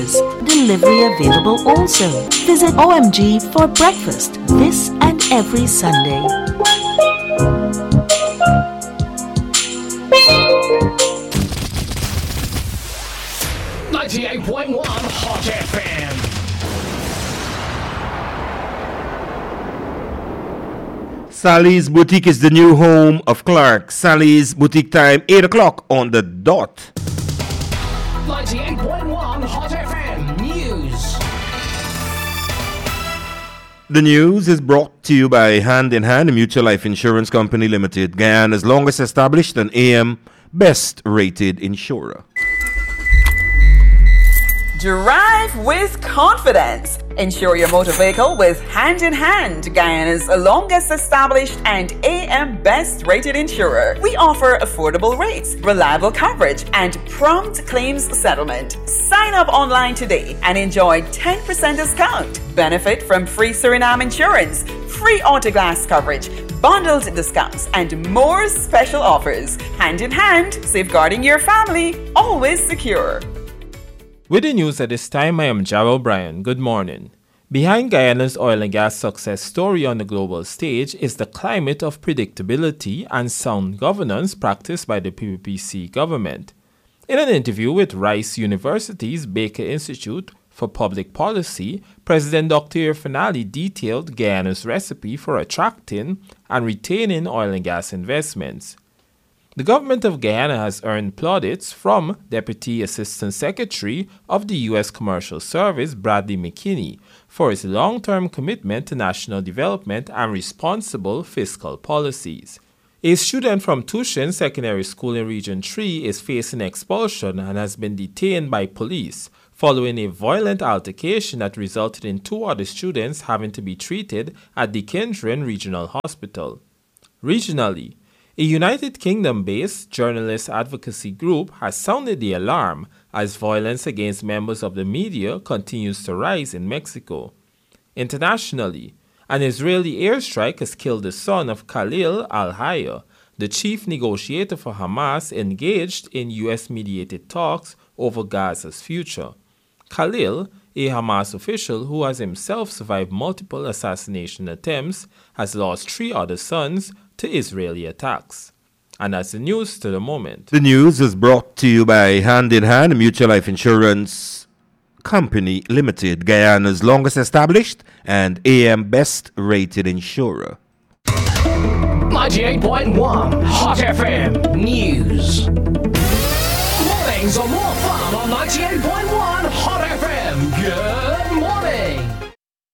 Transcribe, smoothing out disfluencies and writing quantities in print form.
Delivery available also. Visit OMG for breakfast this and every Sunday. .1 Hot FM. Sally's Boutique is the new home of Clark. Sally's Boutique time 8 o'clock on the dot. 98.1 Hot FM News. The news is brought to you by Hand in Hand Mutual Life Insurance Company Limited, Guyana's longest established and AM best rated insurer. Drive with confidence. Insure your motor vehicle with Hand in Hand, Guyana's longest established and AM best rated insurer. We offer affordable rates, reliable coverage, and prompt claims settlement. Sign up online today and enjoy 10% discount. Benefit from free Suriname insurance, free autoglass coverage, bundled discounts, and more special offers. Hand in Hand, safeguarding your family, always secure. With the news at this time, I am Jarrell Bryan. Good morning. Behind Guyana's oil and gas success story on the global stage is the climate of predictability and sound governance practiced by the PPPC government. In an interview with Rice University's Baker Institute for Public Policy, President Dr. Irfaan Ali detailed Guyana's recipe for attracting and retaining oil and gas investments. The government of Guyana has earned plaudits from Deputy Assistant Secretary of the U.S. Commercial Service, Bradley McKinney, for its long-term commitment to national development and responsible fiscal policies. A student from Tushin Secondary School in Region 3 is facing expulsion and has been detained by police following a violent altercation that resulted in two other students having to be treated at the Kendrian Regional Hospital. Regionally, a United Kingdom-based journalist advocacy group has sounded the alarm as violence against members of the media continues to rise in Mexico. Internationally, an Israeli airstrike has killed the son of Khalil al-Hayya, the chief negotiator for Hamas engaged in U.S.-mediated talks over Gaza's future. Khalil, a Hamas official who has himself survived multiple assassination attempts, has lost three other sons to Israeli attacks. And that's the news to the moment. The news is brought to you by Hand in Hand Mutual Life Insurance Company Limited, Guyana's longest established and AM best rated insurer. 98.1 Hot FM News. Mornings are more fun on 98.1